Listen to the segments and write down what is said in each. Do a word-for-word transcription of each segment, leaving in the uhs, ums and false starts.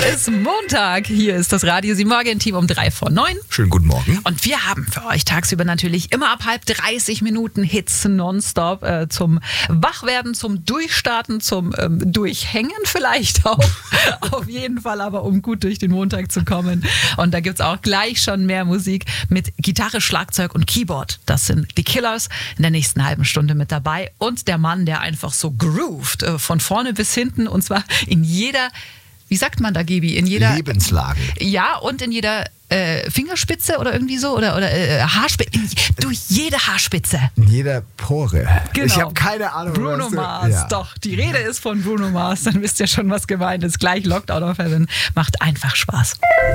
ist Montag. Hier ist das Radio sieben Morgen-Team um drei vor neun. Schönen guten Morgen. Und wir haben für euch tagsüber natürlich immer ab halb dreißig Minuten Hits nonstop äh, zum Wachwerden, zum Durchstarten, zum ähm, Durchhängen vielleicht auch. Auf jeden Fall aber, um gut durch den Montag zu kommen. Und da gibt's auch gleich schon mehr Musik mit Gitarre, Schlagzeug und Keyboard. Das sind die Killers in der nächsten halben Stunde mit dabei. Und der Mann, der einfach so groovt, äh, von vorne bis hinten, und zwar in jeder, wie sagt man da, Gebi? In jeder Lebenslage. Ja, und in jeder äh, Fingerspitze oder irgendwie so, oder, oder äh, Haarspitze, durch jede Haarspitze. In jeder Pore. Genau. Ich habe keine Ahnung. Bruno was du, Mars, ja. doch, die Rede ist von Bruno Mars, dann wisst ihr schon, was gemeint ist. Gleich Lockdown of Heaven, macht einfach Spaß.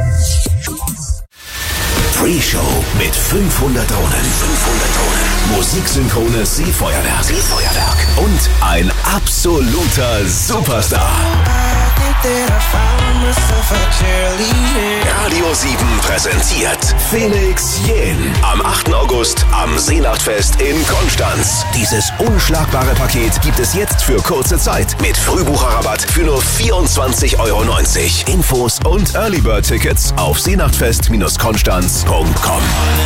Pre-Show mit fünfhundert Drohnen. fünfhundert Drohnen. Musiksynchrones Seefeuerwerk. Seefeuerwerk. Und ein absoluter Superstar. Radio sieben präsentiert Felix Jähn. Am achten August am Seenachtfest in Konstanz. Dieses unschlagbare Paket gibt es jetzt für kurze Zeit mit Frühbucherrabatt für nur vierundzwanzig Euro neunzig. Infos und Early Bird Tickets auf seenachtfest konstanz punkt com.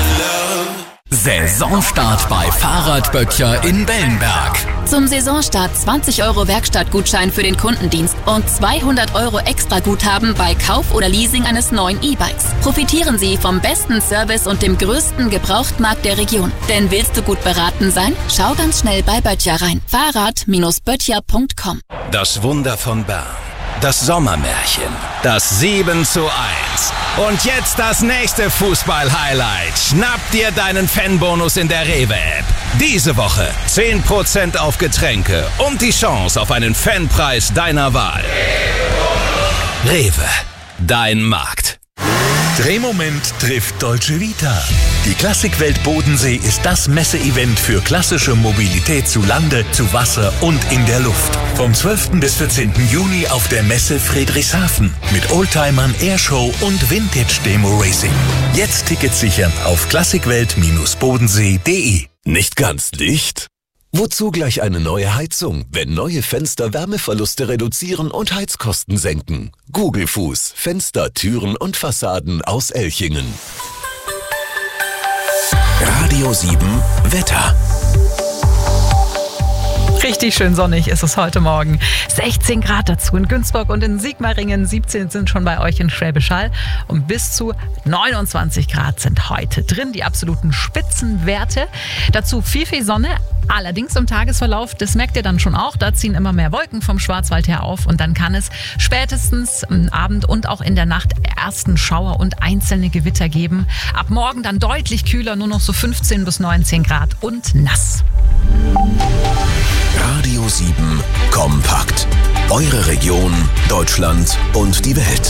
Saisonstart bei Fahrradböttcher in Bellenberg. Zum Saisonstart zwanzig Euro Werkstattgutschein für den Kundendienst und zweihundert Euro Extra-Guthaben bei Kauf oder Leasing eines neuen E-Bikes. Profitieren Sie vom besten Service und dem größten Gebrauchtmarkt der Region. Denn willst du gut beraten sein? Schau ganz schnell bei Böttcher rein. Fahrrad Böttcher punkt com. Das Wunder von Bern. Das Sommermärchen. Das sieben zu eins. Und jetzt das nächste Fußball-Highlight. Schnapp dir deinen Fanbonus in der Rewe-App. Diese Woche zehn Prozent auf Getränke und die Chance auf einen Fanpreis deiner Wahl. Rewe, dein Markt. Drehmoment trifft Dolce Vita. Die Klassikwelt Bodensee ist das Messeevent für klassische Mobilität zu Lande, zu Wasser und in der Luft. Vom zwölften bis vierzehnten Juni auf der Messe Friedrichshafen mit Oldtimern, Airshow und Vintage-Demo-Racing. Jetzt Tickets sichern auf klassikwelt bodensee punkt de. Nicht ganz dicht? Wozu gleich eine neue Heizung, wenn neue Fenster Wärmeverluste reduzieren und Heizkosten senken? Gugelfuß, Fenster, Türen und Fassaden aus Elchingen. Radio sieben Wetter. Richtig schön sonnig ist es heute Morgen. sechzehn Grad dazu in Günzburg und in Sigmaringen. siebzehn sind schon bei euch in Schwäbisch Hall. Und bis zu neunundzwanzig Grad sind heute drin. Die absoluten Spitzenwerte. Dazu viel, viel Sonne. Allerdings im Tagesverlauf, das merkt ihr dann schon auch, da ziehen immer mehr Wolken vom Schwarzwald her auf. Und dann kann es spätestens am Abend und auch in der Nacht ersten Schauer und einzelne Gewitter geben. Ab morgen dann deutlich kühler, nur noch so fünfzehn bis neunzehn Grad und nass. Radio sieben Kompakt. Eure Region, Deutschland und die Welt.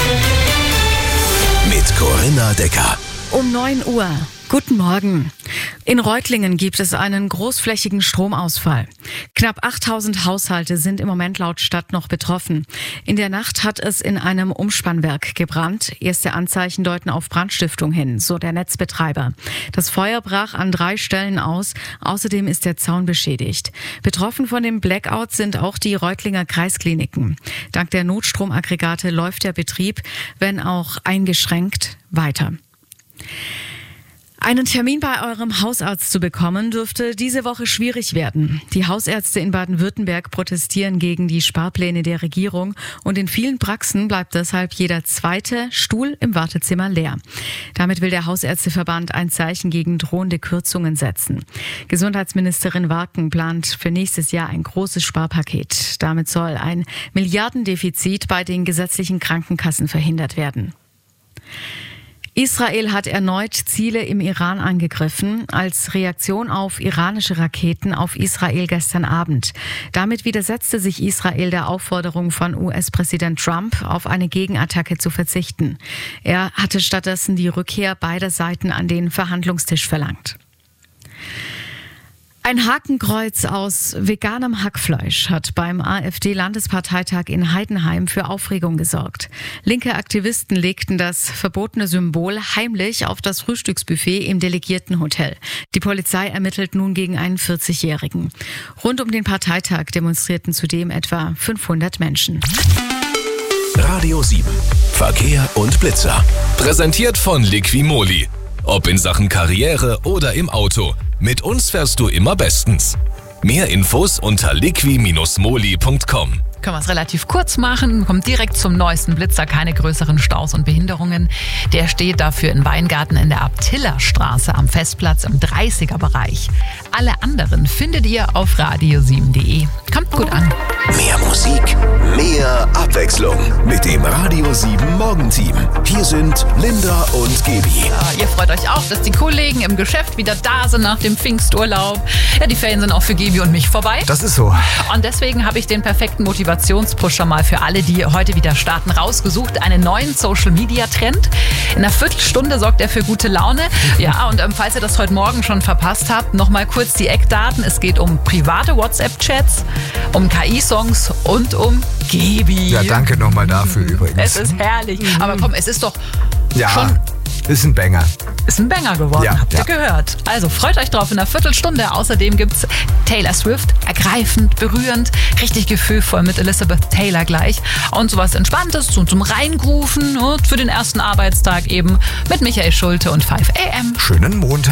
Mit Corinna Decker. Um neun Uhr. Guten Morgen. In Reutlingen gibt es einen großflächigen Stromausfall. Knapp achttausend Haushalte sind im Moment laut Stadt noch betroffen. In der Nacht hat es in einem Umspannwerk gebrannt. Erste Anzeichen deuten auf Brandstiftung hin, so der Netzbetreiber. Das Feuer brach an drei Stellen aus. Außerdem ist der Zaun beschädigt. Betroffen von dem Blackout sind auch die Reutlinger Kreiskliniken. Dank der Notstromaggregate läuft der Betrieb, wenn auch eingeschränkt, weiter. Einen Termin bei eurem Hausarzt zu bekommen, dürfte diese Woche schwierig werden. Die Hausärzte in Baden-Württemberg protestieren gegen die Sparpläne der Regierung und in vielen Praxen bleibt deshalb jeder zweite Stuhl im Wartezimmer leer. Damit will der Hausärzteverband ein Zeichen gegen drohende Kürzungen setzen. Gesundheitsministerin Warken plant für nächstes Jahr ein großes Sparpaket. Damit soll ein Milliardendefizit bei den gesetzlichen Krankenkassen verhindert werden. Israel hat erneut Ziele im Iran angegriffen, als Reaktion auf iranische Raketen auf Israel gestern Abend. Damit widersetzte sich Israel der Aufforderung von U S-Präsident Trump, auf eine Gegenattacke zu verzichten. Er hatte stattdessen die Rückkehr beider Seiten an den Verhandlungstisch verlangt. Ein Hakenkreuz aus veganem Hackfleisch hat beim AfD-Landesparteitag in Heidenheim für Aufregung gesorgt. Linke Aktivisten legten das verbotene Symbol heimlich auf das Frühstücksbuffet im Delegiertenhotel. Die Polizei ermittelt nun gegen einen vierzigjährigen. Rund um den Parteitag demonstrierten zudem etwa fünfhundert Menschen. Radio sieben. Verkehr und Blitzer. Präsentiert von Liquimoli. Ob in Sachen Karriere oder im Auto. Mit uns fährst du immer bestens. Mehr Infos unter liqui Bindestrich moli Punkt com. Können wir es relativ kurz machen, kommt direkt zum neuesten Blitzer, keine größeren Staus und Behinderungen. Der steht dafür in Weingarten in der Abtillerstraße am Festplatz im dreißiger Bereich. Alle anderen findet ihr auf radio sieben punkt de. Kommt gut an. Mehr Musik, mehr Abwechslung mit dem Radio sieben Morgenteam. Hier sind Linda und Gaby. Ja, ihr freut euch auch, dass die Kollegen im Geschäft wieder da sind nach dem Pfingsturlaub. Ja, die Ferien sind auch für Gaby und mich vorbei. Das ist so. Und deswegen habe ich den perfekten Motivationspusher mal für alle, die heute wieder starten, rausgesucht. Einen neuen Social-Media-Trend. In einer Viertelstunde sorgt er für gute Laune. Ja, und ähm, falls ihr das heute Morgen schon verpasst habt, nochmal kurz die Eckdaten. Es geht um private WhatsApp-Chats, um K I-Songs und um Gaby. Ja, danke nochmal dafür übrigens. Es ist herrlich. Aber komm, es ist doch ja, schon... ist ein Banger. Ist ein Banger geworden, Ja, habt ihr ja. gehört. Also freut euch drauf in einer Viertelstunde. Außerdem gibt's Taylor Swift, ergreifend, berührend, richtig gefühlvoll mit Elizabeth Taylor gleich. Und sowas Entspanntes zum, zum Reingrufen und für den ersten Arbeitstag eben mit Michael Schulte und fünf A M. Schönen Montag.